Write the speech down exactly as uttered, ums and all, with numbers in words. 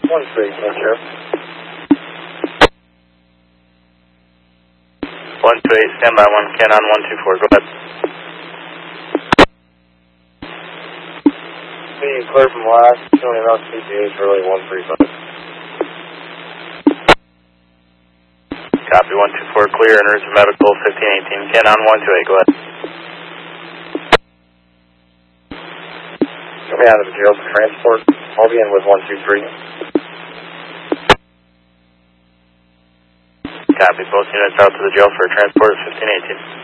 one three, one Sheriff. one two eight, stand by, one Canon one two four, go ahead. Being clear from last, showing about C P H, really one three five. Copy, one two four, clear, en route to medical, fifteen eighteen, Canon one two eight, go ahead. Get me out of the jail for transport. I'll be in with one two three. Copy, both units out to the jail for transport, fifteen eighteen.